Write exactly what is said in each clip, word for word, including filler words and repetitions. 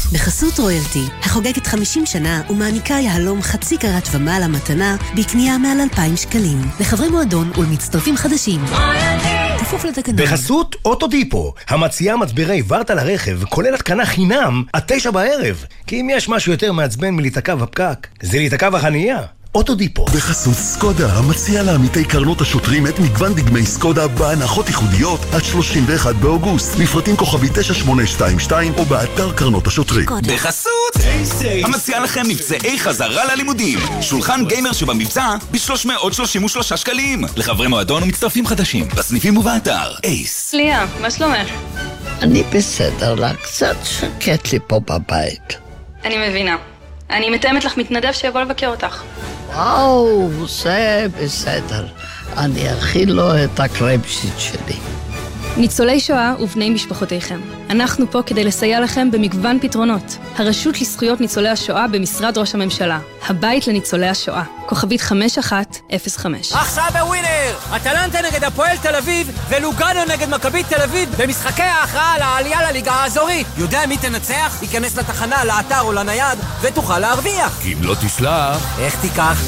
בחסות רויאלטי, החוגגת חמישים שנה ומעניקה יהלום חצי קרת ומעלה מתנה בקנייה מעל אלפיים שקלים. לחברי מועדון ולמצטרפים חדשים. כפוף לתקנון. בחסות אוטודיפו, המציעה מצברי ורטה לרכב, כולל התקנה חינם עד תשע בערב. כי אם יש משהו יותר מעצבן מלהיתקע בפקק, זה להיתקע בחנייה. אוטודיפו. בחסות סקודה, המציע לעמיתי קרנות השוטרים את מגוון דגמי סקודה בהנחות ייחודיות עד שלושים ואחד באוגוסט. לפרטים כוכבי תשע שמונה שתיים שתיים או באתר קרנות השוטרים. בחסות המציע לכם מבצעי חזרה ללימודים. שולחן גיימר שבמבצע ב-שלוש מאות שלושים ושלושה שקלים. לחברי מועדון ומצטרפים חדשים בסניפים ובאתר. אייס. ליה, מה שלומך? אני בסדר, לה קצת שקט לי פה בבית. אני מבינה. אני מתאמת לך מתנדב שיבוא לבקר אותך. וואו, זה בסדר. אני אכיל לו את הקרייבשיט שלי. ניצולי שואה ובני משפחותיכם. אנחנו פה כדי לסייע לכם במגוון פתרונות. הרשות לזכויות ניצולי השואה במשרד ראש הממשלה. הבית לניצולי השואה. כוכבית חמש אחת אפס חמש. עכשיו בווינר! אטלנטה נגד הפועל תל אביב ולוגאנו נגד מכבי תל אביב במשחקי ההכרעה על העלייה לליגה האזורית. יודע מי תנצח? ייכנס לתחנה, לאתר או לנייד ותוכל להרוויח. כי אם לא תשלח... איך תיקח?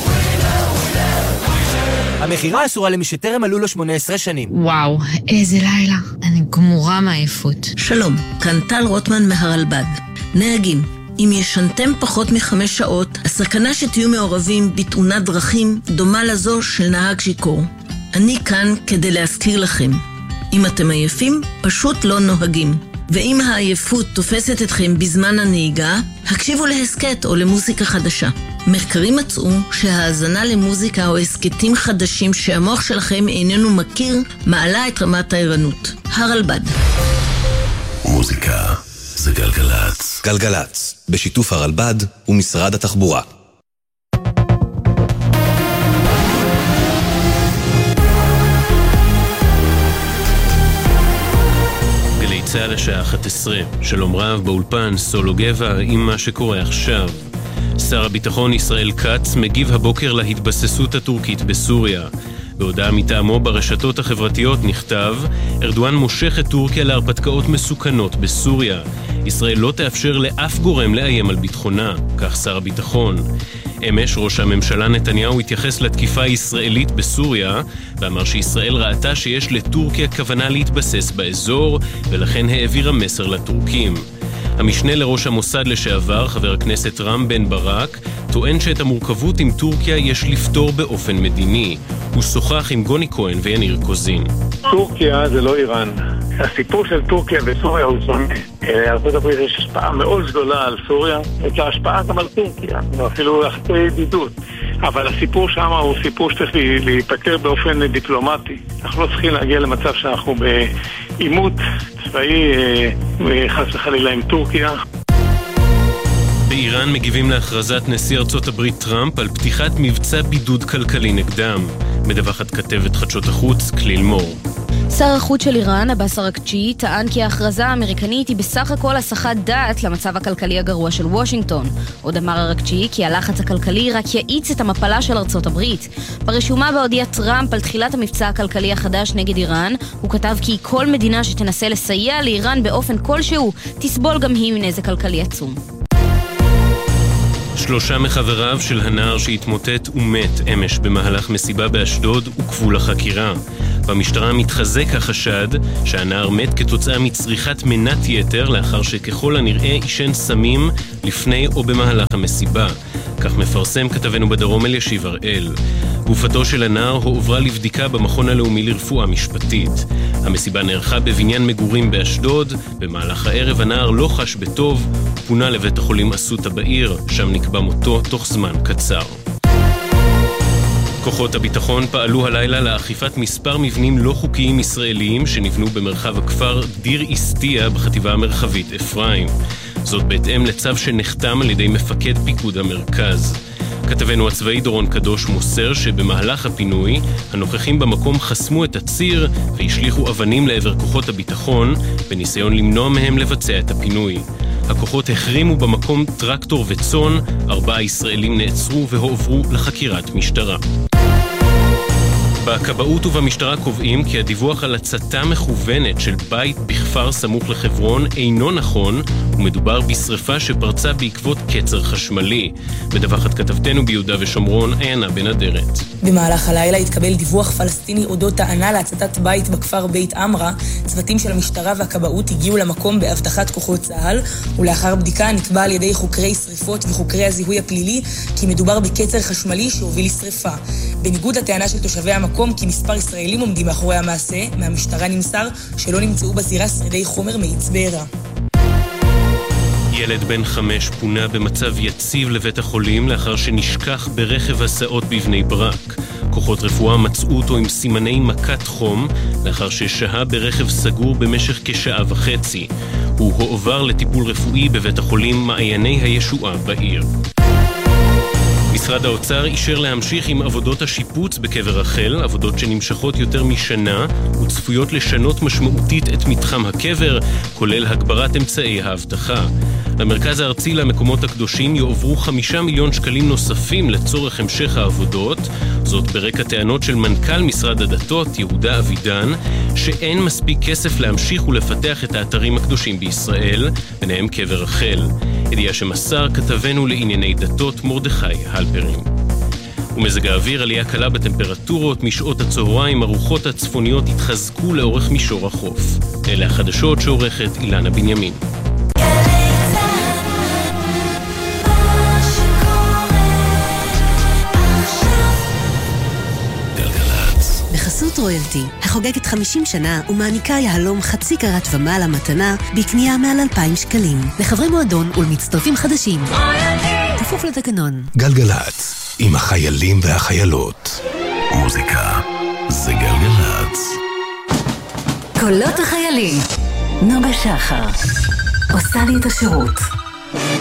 המחירה אסורה למי שטרם מלאו לו שמונה עשרה שנים. וואו, איזה לילה. אני גמורה מעייפות. שלום, כאן טל רוטמן מהרלב"ד. נהגים, אם ישנתם פחות מחמש שעות, הסכנה שתהיו מעורבים בתאונת דרכים דומה לזו של נהג שיכור. אני כאן כדי להזכיר לכם. אם אתם עייפים, פשוט לא נוהגים. ואם העייפות תופסת אתכם בזמן הנהיגה, הקשיבו להסקט או למוזיקה חדשה. מחקרים מצאו שההאזנה למוזיקה או הסקטים חדשים שהמוח שלכם איננו מכיר, מעלה את רמת הערנות. הרלב"ד. מוזיקה זה גלגלץ. גלגלץ, בשיתוף הרלב"ד ומשרד התחבורה. צהל השעה אחת עשרה, שלום רב באולפן, סולו גבע עם מה שקורה עכשיו. שר הביטחון ישראל כץ מגיב הבוקר להתבססות הטורקית בסוריה. בהודעה מטעמו ברשתות החברתיות נכתב, ארדואן מושך את טורקיה להרפתקאות מסוכנות בסוריה. ישראל לא תאפשר לאף גורם לאיים על ביטחונה, כך שר הביטחון. אמש ראש הממשלה נתניהו התייחס לתקיפה הישראלית בסוריה, ואמר שישראל ראתה שיש לטורקיה כוונה להתבסס באזור, ולכן העבירה מסר לטורקים. המשנה לראש המוסד לשעבר, חבר הכנסת רם בן ברק, טוען שאת המורכבות עם טורקיה יש לפתור באופן מדיני. הוא שוחח עם גוני כהן ויניר קוזין. טורקיה זה לא איראן. הסיפור של טורקיה וסוריה הוא שונה. ארצות הברית יש השפעה מאוד גדולה על סוריה, את ההשפעה גם על טורקיה, אפילו אחרי ידידות. אבל הסיפור שם הוא סיפור שצריך להיפתר באופן דיפלומטי. אנחנו לא צריכים להגיע למצב שאנחנו בעימות צבאי חס וחלילה עם טורקיה. באיראן מגיבים להכרזת נשיא ארצות הברית טראמפ על פתיחת מבצע בידוד כלכלי נגדם. מדווחת כתבת חדשות החוץ כליל מור. שר החוץ של איראן, עבאס אראגצ'י, טען כי ההכרזה האמריקנית היא בסך הכל הסחת דעת למצב הכלכלי הגרוע של וושינגטון. עוד אמר אראגצ'י כי הלחץ הכלכלי רק יאיץ את המפלה של ארצות הברית. ברשומה בה הודיע טראמפ על תחילת המבצע הכלכלי החדש נגד איראן, הוא כתב כי כל מדינה שתנסה לסייע לאיראן באופן כלשהו, תסבול גם היא מנזק כלכלי עצום. שלושה מחבריו של הנער שהתמוטט ומת אמש במהלך מסיבה באשדוד עוכבו לחקירה. במשטרה מתחזק החשד שהנער מת כתוצאה מצריכת מנת יתר לאחר שככל הנראה עישן סמים לפני או במהלך המסיבה. כך מפרסם כתבנו בדרום אלישיב הראל. גופתו של הנער הועברה לבדיקה במכון הלאומי לרפואה משפטית. המסיבה נערכה בבניין מגורים באשדוד. במהלך הערב הנער לא חש בטוב, פונה לבית החולים אסותא בעיר, שם נקבע מותו תוך זמן קצר. כוחות הביטחון פעלו הלילה לאכיפת מספר מבנים לא חוקיים ישראליים שנבנו במרחב הכפר דיר איסטיה בחטיבה המרחבית אפרים. זאת בהתאם לצו שנחתם על ידי מפקד פיקוד המרכז. כתבנו הצבאי דורון קדוש מוסר שבמהלך הפינוי הנוכחים במקום חסמו את הציר והשליחו אבנים לעבר כוחות הביטחון בניסיון למנוע מהם לבצע את הפינוי. הכוחות החרימו במקום טרקטור וצון, ארבעה ישראלים נעצרו והועברו לחקירת משטרה. בכבאות ובמשטרה קובעים כי הדיווח על הצתה מכוונת של בית בכפר סמוך לחברון אינו נכון, ומדובר בשריפה שפרצה בעקבות קצר חשמלי. מדווחת כתבתנו ביהודה ושומרון, עיינה בן אדרת. במהלך הלילה התקבל דיווח פלסטיני אודות טענה להצתת בית בכפר בית אמרה. צוותים של המשטרה והכבאות הגיעו למקום בהבטחת כוחות צה"ל, ולאחר בדיקה נקבע על ידי חוקרי שריפות וחוקרי הזיהוי הפלילי כי מדובר בקצר חשמלי שהוביל לשריפה. בניגוד לטענה של תושבי המקום כי מספר ישראלים עומדים מאחורי המעשה, מהמשטרה נמסר שלא נמצאו בזירה שרידי חומר מאיץ בעירה. ילד בן חמש פונה במצב יציב לבית החולים לאחר שנשכח ברכב הסעות בבני ברק. כוחות רפואה מצאו אותו עם סימני מכת חום לאחר ששהה ברכב סגור במשך כשעה וחצי. הוא הועבר לטיפול רפואי בבית החולים מעייני הישועה בעיר. משרד האוצר אישר להמשיך עם עבודות השיפוץ בקבר רחל, עבודות שנמשכות יותר משנה וצפויות לשנות משמעותית את מתחם הקבר, כולל הגברת אמצעי האבטחה. למרכז הארצי למקומות הקדושים יועברו חמישה מיליון שקלים נוספים לצורך המשך העבודות, זאת ברקע טענות של מנכ"ל משרד הדתות יהודה אבידן, שאין מספיק כסף להמשיך ולפתח את האתרים הקדושים בישראל, ביניהם קבר רחל. ידיעה שמסר כתבנו לענייני דתות מרדכי הלפרין. ומזג האוויר, עלייה קלה בטמפרטורות, משעות הצהריים הרוחות הצפוניות התחזקו לאורך מישור החוף. אלה החדשות שעורכת אילנה בנימין. בחסות רויאלטי, החוגגת חמישים שנה ומעניקה יהלום חצי קרת ומעלה מתנה בקנייה מעל אלפיים שקלים. לחברי מועדון ולמצטרפים חדשים. כפוף לתקנון. גלגלץ, עם החיילים והחיילות. מוזיקה זה גלגלץ. קולות החיילים. נוגה שחר עושה לי את השירות.